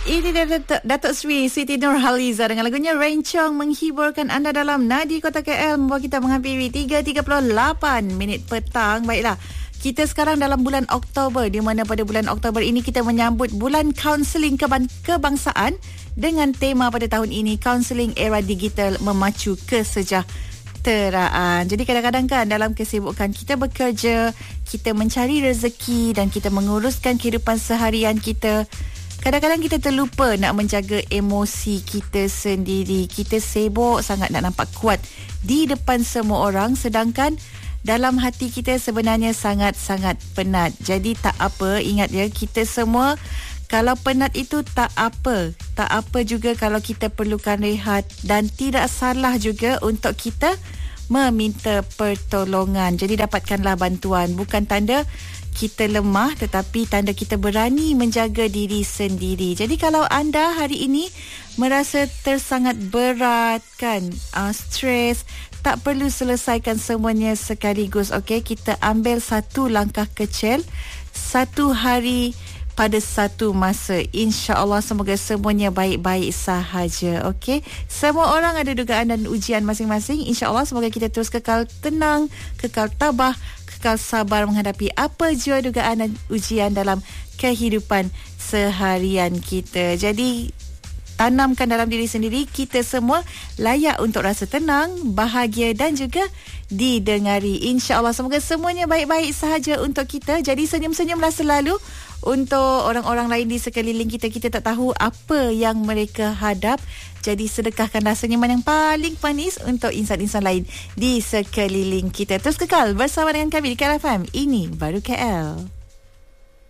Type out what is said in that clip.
Ini dia Datuk Sri Siti Nurhaliza dengan lagunya Rencong menghiburkan anda dalam Nadi Kota KL, membawa kita menghampiri 3.38 minit petang. Baiklah, kita sekarang dalam bulan Oktober, di mana pada bulan Oktober ini kita menyambut bulan kaunseling kebangsaan dengan tema pada tahun ini, Kaunseling Era Digital Memacu Kesejahteraan. Jadi kadang-kadang kan dalam kesibukan kita bekerja, kita mencari rezeki dan kita menguruskan kehidupan seharian kita, kadang-kadang kita terlupa nak menjaga emosi kita sendiri. Kita sibuk sangat nak nampak kuat di depan semua orang, sedangkan dalam hati kita sebenarnya sangat-sangat penat. Jadi tak apa, ingat ya, kita semua kalau penat itu tak apa. Tak apa juga kalau kita perlukan rehat, dan tidak salah juga untuk kita meminta pertolongan. Jadi dapatkanlah bantuan. Bukan tanda kita lemah, tetapi tanda kita berani menjaga diri sendiri. Jadi kalau anda hari ini merasa tersangat berat kan, stres, tak perlu selesaikan semuanya sekaligus. Okey, kita ambil satu langkah kecil, satu hari pada satu masa. InsyaAllah semoga semuanya baik-baik sahaja. Okey, semua orang ada dugaan dan ujian masing-masing. InsyaAllah semoga kita terus kekal tenang, kekal tabah, kekal sabar menghadapi apa jua dugaan dan ujian dalam kehidupan seharian kita. Jadi tanamkan dalam diri sendiri, kita semua layak untuk rasa tenang, bahagia dan juga didengari. InsyaAllah semoga semuanya baik-baik sahaja untuk kita. Jadi senyum-senyumlah selalu. Untuk orang-orang lain di sekeliling kita, kita tak tahu apa yang mereka hadap. Jadi sedekahkanlah senyuman yang paling manis untuk insan-insan lain di sekeliling kita. Terus kekal bersama dengan kami di KL FM. Ini Baru KL.